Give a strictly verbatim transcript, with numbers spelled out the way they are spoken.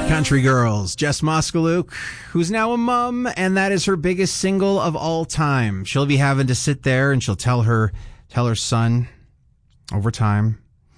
Country Girls, Jess Moskaluk, who's now a mom, and that is her biggest single of all time. She'll be having to sit there and she'll tell her tell her son over time